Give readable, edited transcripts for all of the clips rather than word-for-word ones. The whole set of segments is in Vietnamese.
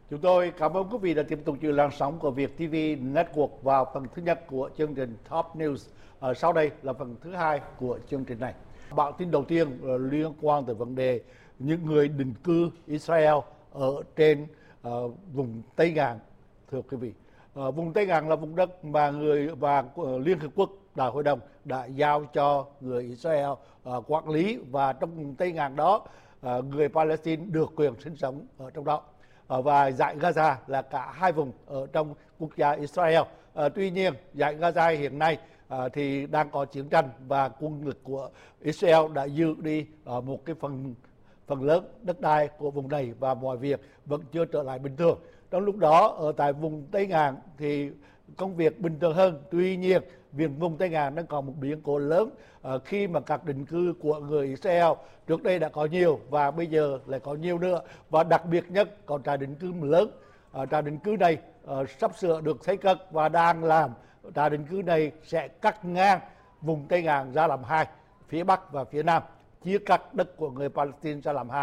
Chúng tôi cảm ơn quý vị đã tiếp tục giữ làn sóng của Việt TV Network vào phần thứ nhất của chương trình Top News. Sau đây là phần thứ hai của chương trình này. Bản tin đầu tiên liên quan tới vấn đề những người định cư Israel ở trên vùng Tây Ngạn. Thưa quý vị, vùng Tây Ngạn là vùng đất mà Liên Hiệp Quốc Đại hội đồng đã giao cho người Israel quản lý, và trong vùng Tây Ngạn đó người Palestine được quyền sinh sống ở trong đó. Và dải Gaza là cả hai vùng ở trong quốc gia Israel. Tuy nhiên dải Gaza hiện nay thì đang có chiến tranh, và quân lực của Israel đã giữ đi một cái phần lớn đất đai của vùng này, và mọi việc vẫn chưa trở lại bình thường. Trong lúc đó ở tại vùng Tây Ngạn thì công việc bình thường hơn. Tuy nhiên vùng Tây Ngạn đang còn một biến cố lớn khi mà các định cư của người Israel trước đây đã có nhiều và bây giờ lại có nhiều nữa, và đặc biệt nhất còn trại định cư lớn. Trại định cư này sắp sửa được xây cất và đang làm. Trại định cư này sẽ cắt ngang vùng Tây Ngạn ra làm hai, phía Bắc và phía Nam, chia cắt đất của người Palestine ra làm hai.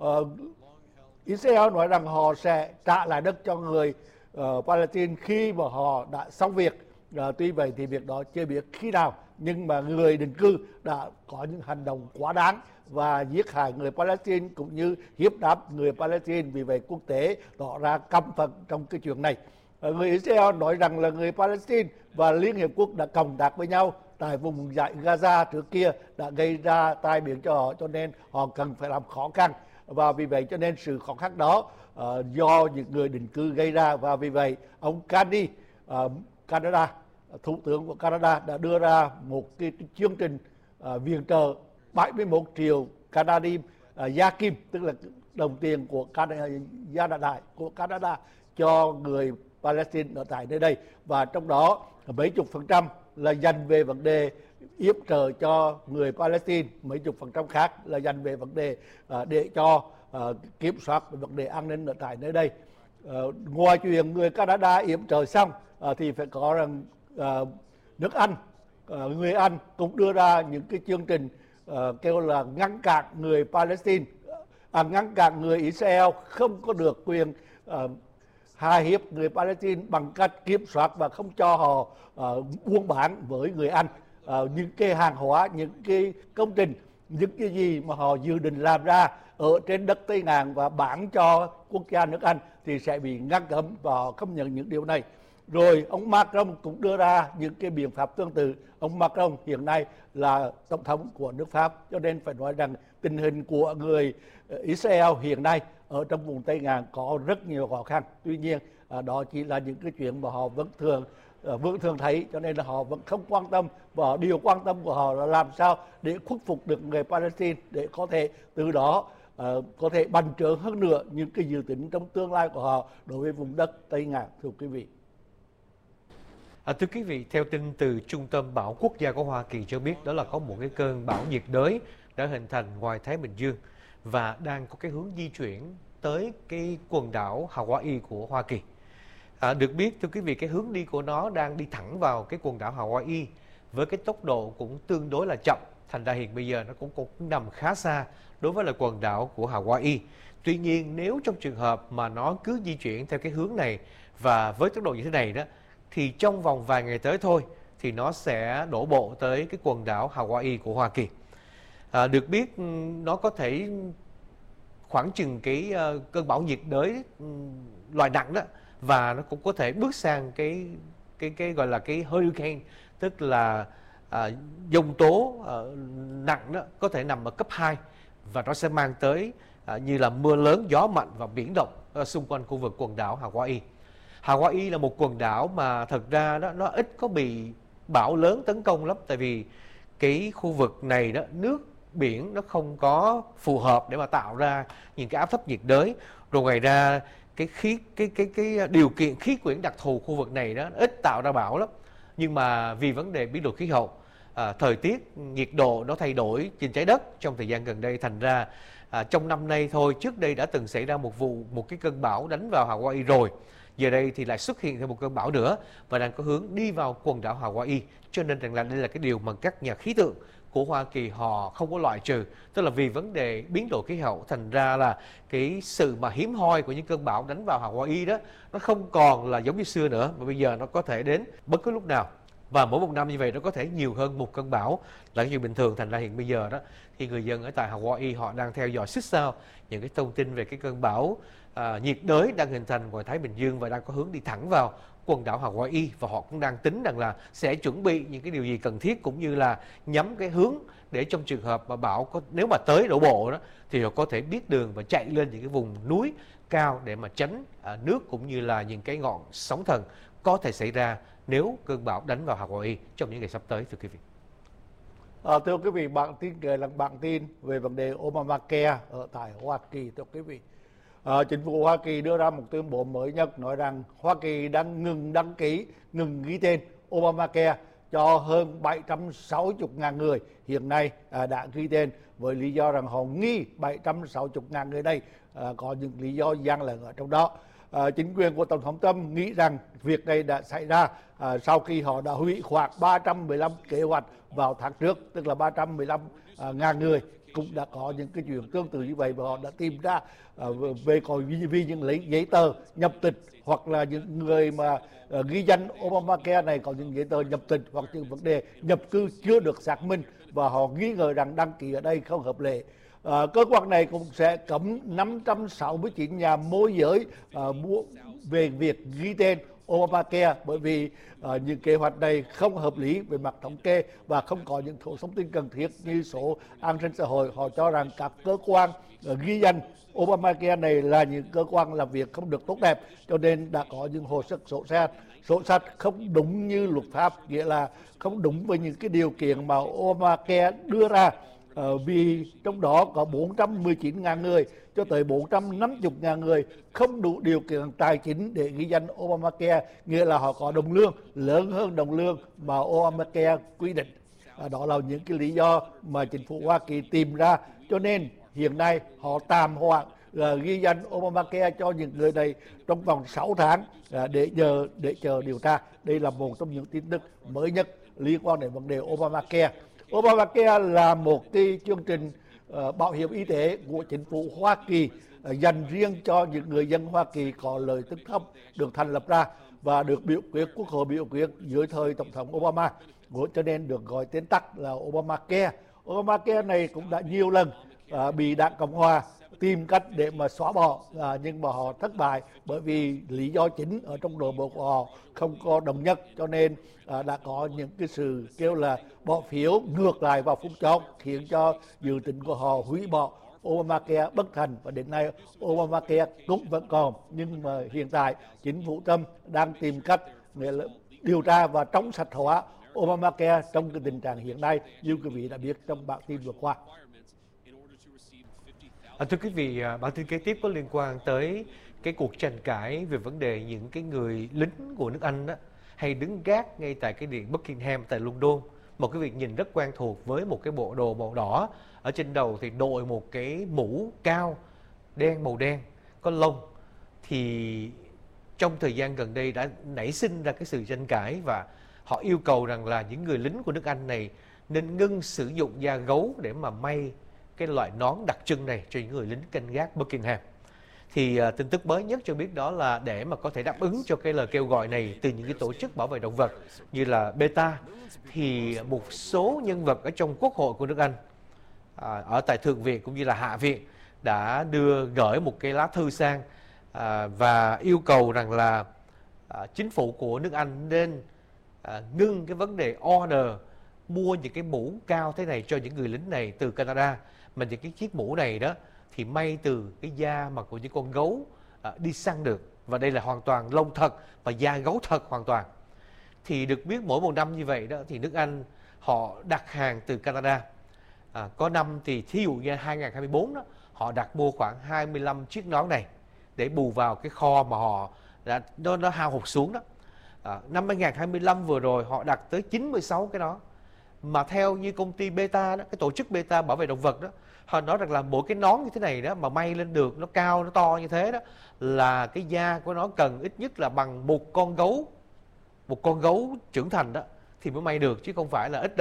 Israel nói rằng họ sẽ trả lại đất cho người Palestine khi mà họ đã xong việc. Tuy vậy thì việc đó chưa biết khi nào, nhưng mà người định cư đã có những hành động quá đáng và giết hại người Palestine cũng như hiếp đáp người Palestine. Vì vậy quốc tế tỏ ra căm phẫn trong cái chuyện này. Người Israel nói rằng là người Palestine và Liên Hiệp Quốc đã cộng tác với nhau tại vùng dải Gaza trước kia đã gây ra tai biến cho họ, cho nên họ cần phải làm khó khăn. Và vì vậy cho nên sự khó khăn đó do những người định cư gây ra. Và vì vậy ông Carney, Canada, Thủ tướng của Canada đã đưa ra một cái chương trình viện trợ 71 triệu Canadian gia kim, tức là đồng tiền của gia đại của Canada cho người Palestine ở tại nơi đây. Và trong đó mấy chục % là dành về vấn đề yểm trợ cho người Palestine, mấy chục % khác là dành về vấn đề để cho kiểm soát vấn đề an ninh ở tại nơi đây. Ngoài chuyện người Canada yểm trợ xong thì phải có rằng nước Anh, người Anh cũng đưa ra những cái chương trình kêu là ngăn cản người Palestine, ngăn cản người Israel không có được quyền hạ hiếp người Palestine bằng cách kiểm soát và không cho họ buôn bán với người Anh những cái hàng hóa, những cái công trình, những cái gì mà họ dự định làm ra ở trên đất Tây Ngạn và bán cho quốc gia nước Anh thì sẽ bị ngăn cấm, và họ không nhận những điều này. Rồi ông Macron cũng đưa ra những cái biện pháp tương tự. Ông Macron hiện nay là tổng thống của nước Pháp, cho nên phải nói rằng tình hình của người Israel hiện nay ở trong vùng Tây Ngạn có rất nhiều khó khăn. Tuy nhiên đó chỉ là những cái chuyện mà họ vẫn thường thấy, cho nên là họ vẫn không quan tâm, và điều quan tâm của họ là làm sao để khuất phục được người Palestine, để có thể từ đó có thể bành trướng hơn nữa những cái dự tính trong tương lai của họ đối với vùng đất Tây Ngạn. Thưa quý vị. Thưa quý vị, theo tin từ Trung tâm Bão Quốc gia của Hoa Kỳ cho biết, đó là có một cái cơn bão nhiệt đới đã hình thành ngoài Thái Bình Dương và đang có cái hướng di chuyển tới cái quần đảo Hawaii của Hoa Kỳ. Được biết, thưa quý vị, cái hướng đi của nó đang đi thẳng vào cái quần đảo Hawaii với cái tốc độ cũng tương đối là chậm. Thành ra hiện bây giờ nó cũng nằm khá xa đối với là quần đảo của Hawaii. Tuy nhiên, nếu trong trường hợp mà nó cứ di chuyển theo cái hướng này và với tốc độ như thế này đó, thì trong vòng vài ngày tới thôi thì nó sẽ đổ bộ tới cái quần đảo Hawaii của Hoa Kỳ. Được biết nó có thể khoảng chừng cái cơn bão nhiệt đới loại nặng đó, và nó cũng có thể bước sang cái gọi là cái hurricane, tức là dông tố nặng đó, có thể nằm ở cấp 2, và nó sẽ mang tới như là mưa lớn, gió mạnh và biển động xung quanh khu vực quần đảo Hawaii. Hawaii là một quần đảo mà thật ra đó, nó ít có bị bão lớn tấn công lắm, tại vì cái khu vực này đó, nước biển nó không có phù hợp để mà tạo ra những cái áp thấp nhiệt đới. Rồi ngoài ra cái điều kiện khí quyển đặc thù khu vực này đó ít tạo ra bão lắm. Nhưng mà vì vấn đề biến đổi khí hậu, thời tiết, nhiệt độ nó thay đổi trên trái đất trong thời gian gần đây, thành ra trong năm nay thôi, trước đây đã từng xảy ra một cái cơn bão đánh vào Hawaii rồi. Giờ đây thì lại xuất hiện thêm một cơn bão nữa và đang có hướng đi vào quần đảo Hawaii. Cho nên rằng là đây là cái điều mà các nhà khí tượng của Hoa Kỳ họ không có loại trừ, tức là vì vấn đề biến đổi khí hậu, thành ra là cái sự mà hiếm hoi của những cơn bão đánh vào Hawaii đó nó không còn là giống như xưa nữa, mà bây giờ nó có thể đến bất cứ lúc nào. Và mỗi một năm như vậy nó có thể nhiều hơn một cơn bão là cái chuyện bình thường. Thành ra hiện bây giờ đó thì người dân ở tại Hawaii họ đang theo dõi xích sao những cái thông tin về cái cơn bão nhiệt đới đang hình thành ngoài Thái Bình Dương và đang có hướng đi thẳng vào quần đảo Hawaii, và họ cũng đang tính rằng là sẽ chuẩn bị những cái điều gì cần thiết, cũng như là nhắm cái hướng để trong trường hợp mà bão nếu mà tới đổ bộ đó thì họ có thể biết đường và chạy lên những cái vùng núi cao để mà tránh nước cũng như là những cái ngọn sóng thần có thể xảy ra nếu cơn bão đánh vào Hawaii trong những ngày sắp tới, thưa quý vị. Thưa quý vị, bản tin kể là bản tin về vấn đề Obamacare ở tại Hoa Kỳ. Thưa quý vị, chính phủ Hoa Kỳ đưa ra một tuyên bố mới nhất nói rằng Hoa Kỳ đang ngừng đăng ký, ngừng ghi tên Obamacare cho hơn 760.000 người hiện nay đã ghi tên, với lý do rằng họ nghi 760.000 người đây có những lý do gian lận ở trong đó. Chính quyền của Tổng thống Trump nghĩ rằng việc này đã xảy ra sau khi họ đã hủy khoảng 315 kế hoạch vào tháng trước, tức là 315.000 người cũng đã có những cái chuyện tương tự như vậy, và họ đã tìm ra về còn vì những lấy giấy tờ nhập tịch, hoặc là những người mà ghi danh Obamacare này có những giấy tờ nhập tịch hoặc những vấn đề nhập cư chưa được xác minh, và họ nghi ngờ rằng đăng ký ở đây không hợp lệ. Cơ quan này cũng sẽ cấm 569 nhà môi giới về việc ghi tên Obamacare, bởi vì những kế hoạch này không hợp lý về mặt thống kê và không có những thông tin cần thiết như số an sinh xã hội. Họ cho rằng các cơ quan ghi danh Obamacare này là những cơ quan làm việc không được tốt đẹp, cho nên đã có những hồ sơ sổ sách không đúng như luật pháp, nghĩa là không đúng với những cái điều kiện mà Obamacare đưa ra. Vì trong đó có 419.000 người cho tới 450.000 người không đủ điều kiện tài chính để ghi danh Obamacare, nghĩa là họ có đồng lương lớn hơn đồng lương mà Obamacare quy định. Đó là những cái lý do mà chính phủ Hoa Kỳ tìm ra, cho nên hiện nay họ tạm hoãn ghi danh Obamacare cho những người này trong vòng 6 tháng để chờ điều tra. Đây là một trong những tin tức mới nhất liên quan đến vấn đề Obamacare. Obamacare là một cái chương trình bảo hiểm y tế của chính phủ Hoa Kỳ dành riêng cho những người dân Hoa Kỳ có lợi tức thấp, được thành lập ra và được Quốc hội biểu quyết dưới thời Tổng thống Obama, cho nên được gọi tên tắt là Obamacare. Obamacare này cũng đã nhiều lần bị Đảng Cộng Hòa tìm cách để mà xóa bỏ, nhưng mà họ thất bại bởi vì lý do chính ở trong nội bộ của họ không có đồng nhất, cho nên đã có những cái sự kêu là bỏ phiếu ngược lại vào phút chót, khiến cho dự tính của họ hủy bỏ Obamacare bất thành, và đến nay Obamacare cũng vẫn còn. Nhưng mà hiện tại chính phủ Trump đang tìm cách điều tra và chống sạch hóa Obamacare trong cái tình trạng hiện nay, như quý vị đã biết trong bản tin vừa qua. Thưa quý vị, bản tin kế tiếp có liên quan tới cái cuộc tranh cãi về vấn đề những cái người lính của nước Anh đó, hay đứng gác ngay tại cái điện Buckingham tại London. Một cái việc nhìn rất quen thuộc với một cái bộ đồ màu đỏ, ở trên đầu thì đội một cái mũ cao màu đen có lông. Thì trong thời gian gần đây đã nảy sinh ra cái sự tranh cãi, và họ yêu cầu rằng là những người lính của nước Anh này nên ngưng sử dụng da gấu để mà may cái loại nón đặc trưng này cho những người lính canh gác Buckingham. Thì tin tức mới nhất cho biết đó là để mà có thể đáp ứng cho cái lời kêu gọi này từ những cái tổ chức bảo vệ động vật như là PETA, thì một số nhân vật ở trong Quốc hội của nước Anh, ở tại Thượng viện cũng như là Hạ viện, đã gửi một cái lá thư sang và yêu cầu rằng là chính phủ của nước Anh nên ngưng cái vấn đề order mua những cái mũ cao thế này cho những người lính này từ Canada, mà những cái chiếc mũ này đó thì may từ cái da mà của những con gấu đi săn được, và đây là hoàn toàn lông thật và da gấu thật hoàn toàn. Thì được biết mỗi một năm như vậy đó thì nước Anh họ đặt hàng từ Canada. Có năm thì thí dụ như 2024 đó, họ đặt mua khoảng 25 chiếc nón này để bù vào cái kho mà họ nó hao hụt xuống đó. Năm 2025 vừa rồi họ đặt tới 96 cái nón. Mà theo như công ty PETA đó, cái tổ chức PETA bảo vệ động vật đó, họ nói rằng là mỗi cái nón như thế này đó mà may lên được, nó cao, nó to như thế đó, là cái da của nó cần ít nhất là bằng một con gấu trưởng thành đó thì mới may được, chứ không phải là ít đâu.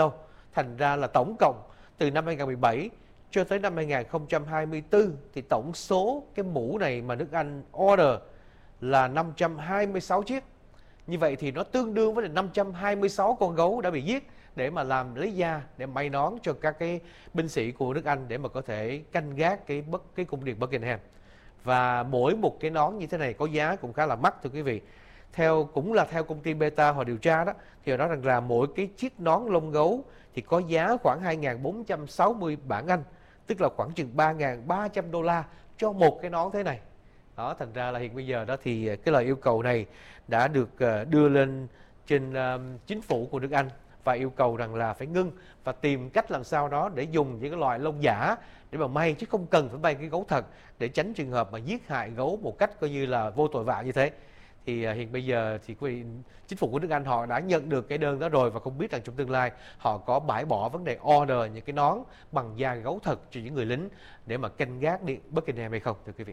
Thành ra là tổng cộng từ năm 2017 cho tới năm 2024 thì tổng số cái mũ này mà nước Anh order là 526 chiếc. Như vậy thì nó tương đương với 526 con gấu đã bị giết để mà làm lấy da để may nón cho các cái binh sĩ của nước Anh để mà có thể canh gác cái cung điện Buckingham. Và mỗi một cái nón như thế này có giá cũng khá là mắc thưa quý vị. Cũng là theo công ty Beta họ điều tra đó, thì họ nói rằng là mỗi cái chiếc nón lông gấu thì có giá khoảng 2.460 bảng Anh, tức là khoảng chừng 3.300 đô la cho một cái nón thế này. Đó, thành ra là hiện bây giờ đó thì cái lời yêu cầu này đã được đưa lên trên chính phủ của nước Anh và yêu cầu rằng là phải ngưng và tìm cách làm sao đó để dùng những cái loại lông giả để mà may, chứ không cần phải may cái gấu thật để tránh trường hợp mà giết hại gấu một cách coi như là vô tội vạ như thế. Thì hiện bây giờ thì chính phủ của nước Anh họ đã nhận được cái đơn đó rồi và không biết rằng trong tương lai họ có bãi bỏ vấn đề order những cái nón bằng da gấu thật cho những người lính để mà canh gác điện Buckingham hay không thưa quý vị.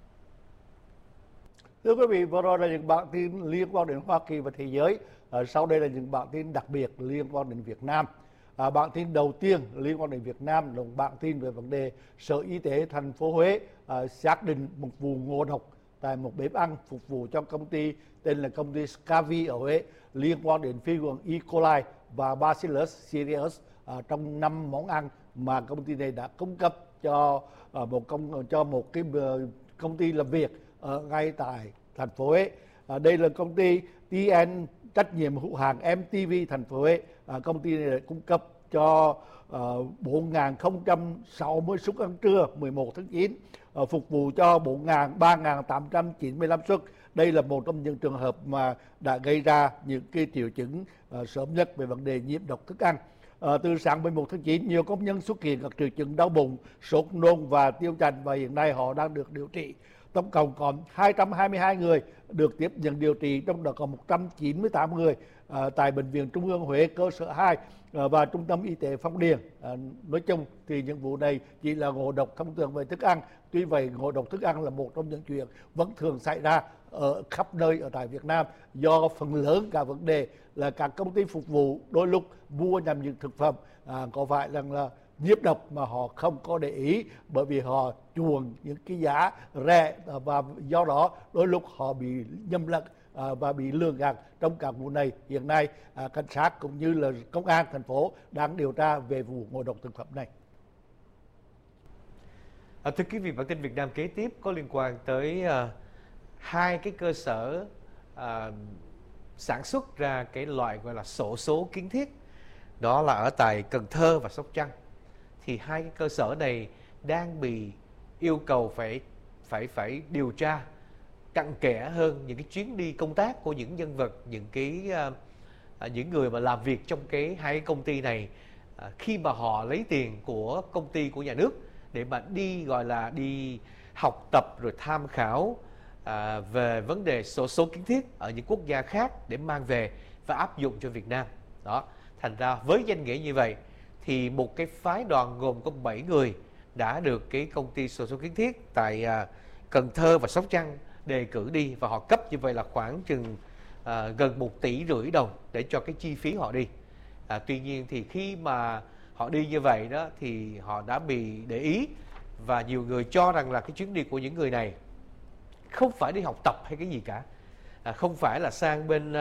Thưa quý vị, vừa rồi là những bản tin liên quan đến Hoa Kỳ và thế giới. Sau đây là những bản tin đặc biệt liên quan đến Việt Nam. Bản tin đầu tiên liên quan đến Việt Nam là bản tin về vấn đề Sở Y tế thành phố Huế xác định một vụ ngộ độc tại một bếp ăn phục vụ cho công ty tên là công ty Scavi ở Huế liên quan đến vi khuẩn E. coli và Bacillus cereus trong 5 món ăn mà công ty này đã cung cấp cho một cái công ty làm việc ở ngay tại thành phố Huế. Đây là công ty TN trách nhiệm hữu hạn MTV thành phố Huế. Công ty này cung cấp cho 4.060 suất ăn trưa 11 tháng 9, phục vụ cho 3.895 suất. Đây là một trong những trường hợp mà đã gây ra những cái triệu chứng sớm nhất về vấn đề nhiễm độc thức ăn. Từ sáng 11 tháng 9, nhiều công nhân xuất hiện các triệu chứng đau bụng, sốt, nôn và tiêu chảy và hiện nay họ đang được điều trị. Tổng cộng có 222 người được tiếp nhận điều trị, trong đó có 198 người tại Bệnh viện Trung ương Huế cơ sở 2 và Trung tâm Y tế Phong Điền. Nói chung thì những vụ này chỉ là ngộ độc thông thường về thức ăn. Tuy vậy, ngộ độc thức ăn là một trong những chuyện vẫn thường xảy ra ở khắp nơi ở tại Việt Nam, do phần lớn cả vấn đề là các công ty phục vụ đôi lúc mua nhầm những thực phẩm có phải là nhiễm độc mà họ không có để ý, bởi vì họ chuộng những cái giá rẻ và do đó đôi lúc họ bị nhầm lẫn và bị lừa gạt. Trong các vụ này hiện nay cảnh sát cũng như là công an thành phố đang điều tra về vụ ngộ độc thực phẩm này. Thưa quý vị, bản tin Việt Nam kế tiếp có liên quan tới hai cái cơ sở sản xuất ra cái loại gọi là xổ số kiến thiết, đó là ở tại Cần Thơ và Sóc Trăng. Thì hai cái cơ sở này đang bị yêu cầu phải điều tra cặn kẽ hơn những cái chuyến đi công tác của những nhân vật, những người mà làm việc trong hai cái công ty này khi mà họ lấy tiền của công ty của nhà nước để mà đi học tập rồi tham khảo về vấn đề xổ số kiến thiết ở những quốc gia khác để mang về và áp dụng cho Việt Nam. Đó, thành ra với danh nghĩa như vậy thì một cái phái đoàn gồm có 7 người đã được cái công ty xổ số kiến thiết tại Cần Thơ và Sóc Trăng đề cử đi, và họ cấp như vậy là khoảng chừng gần 1,5 tỷ đồng để cho cái chi phí họ đi. Tuy nhiên thì khi mà họ đi như vậy đó thì họ đã bị để ý, và nhiều người cho rằng là cái chuyến đi của những người này không phải đi học tập hay cái gì cả, không phải là sang bên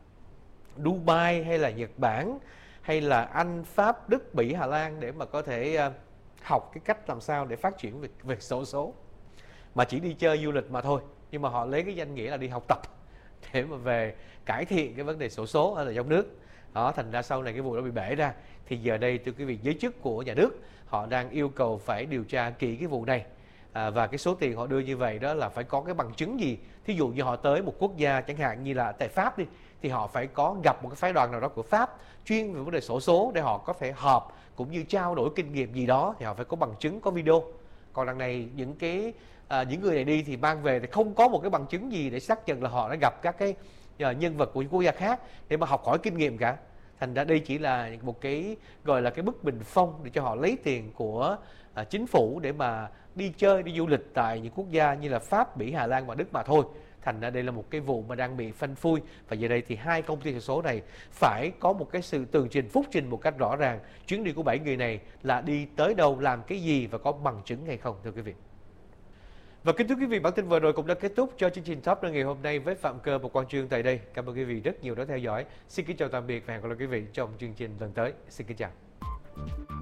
Dubai hay là Nhật Bản hay là Anh, Pháp, Đức, Bỉ, Hà Lan để mà có thể học cái cách làm sao để phát triển về xổ số, mà chỉ đi chơi du lịch mà thôi. Nhưng mà họ lấy cái danh nghĩa là đi học tập để mà về cải thiện cái vấn đề xổ số ở trong nước. Đó, thành ra sau này cái vụ đó bị bể ra. Thì giờ đây thưa quý vị, giới chức của nhà nước họ đang yêu cầu phải điều tra kỹ cái vụ này. Và cái số tiền họ đưa như vậy đó là phải có cái bằng chứng gì. Thí dụ như họ tới một quốc gia chẳng hạn như là tại Pháp đi, thì họ phải có gặp một cái phái đoàn nào đó của Pháp chuyên về vấn đề xổ số để họ có thể họp cũng như trao đổi kinh nghiệm gì đó, thì họ phải có bằng chứng, có video. Còn đằng này những người này đi thì mang về thì không có một cái bằng chứng gì để xác nhận là họ đã gặp các cái nhân vật của những quốc gia khác để mà học hỏi kinh nghiệm cả. Thành ra đây chỉ là một cái gọi là cái bức bình phong để cho họ lấy tiền của chính phủ để mà đi chơi, đi du lịch tại những quốc gia như là Pháp, Bỉ, Hà Lan và Đức mà thôi. Thành ra đây là một cái vụ mà đang bị phanh phui, và giờ đây thì hai công ty xổ số này phải có một cái sự tường trình, phúc trình một cách rõ ràng chuyến đi của 7 người này là đi tới đâu, làm cái gì và có bằng chứng hay không, thưa quý vị. Và kính thưa quý vị, bản tin vừa rồi cũng đã kết thúc cho chương trình Top Đương ngày hôm nay với Phạm Cơ và Quang Trương tại đây. Cảm ơn quý vị rất nhiều đã theo dõi. Xin kính chào tạm biệt và hẹn gặp lại quý vị trong chương trình lần tới. Xin kính chào.